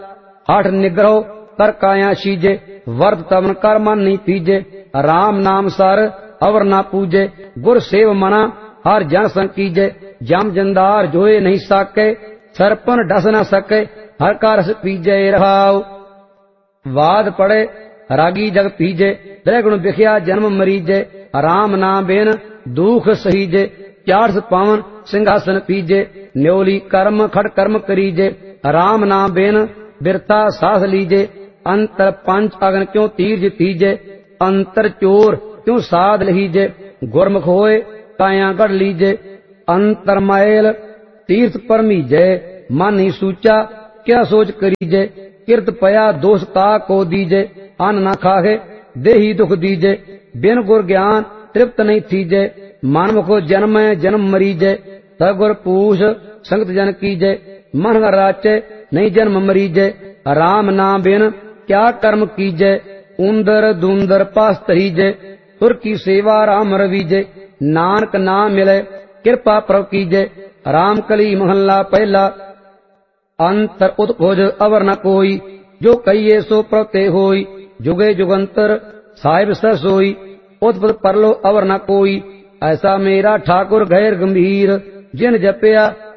हठ निग्रह कर काया शीजे, वर्त तवन कर मन नहीं पीजे। राम नाम सर अवर ना पूजे, गुर सेव मना हर जन संग कीजे। जम जंदार जोए नहीं साके, सरपन डस न सके हर का रस पीजे। रहाओ वाद पड़े रागी जग पीजे, त्रैगुण बिख्या जन्म मरीजे। राम नाम बेन दुख सहीजे, 452 सिंहासन पीजे। न्योली कर्म खड़ कर्म करीजे, राम नाम बेन बिरता सास लीजे। अंतर पंच अगन क्यों तीर्ज तीजे, अंतर चोर क्यों साध लीजे। गुरमुख होए काया गढ़ लीजे, अंतर मैल तीर्थ पर मीजे। मन ही सूचा क्या सोच करीजे, किरत पया दोष ता को दीजे। अन्न न खाहे देही दुख दीजे, बिन गुर ज्ञान तृप्त नहीं थीजे। मानव को जन्म जन्म मरीजे, तगुर पूछ संगत जन कीजे। मन राचे नहीं जन्म मरीजे, राम नाम बिन क्या कर्म कीजे। उंदर दूंदर पास तरीजे, सुर की सेवा राम रवीजे। नानक नाम मिले कृपा प्रभ कीजे, राम कली महल्ला पहला। अंतर उत्भुज अवर न कोई, जो कहिए सो प्रते होई। जुगे जुगंतर साहिब सर सोई, उत्पत परलो अवर न कोई। ऐसा मेरा ठाकुर गैर गंभीर, जिन जपया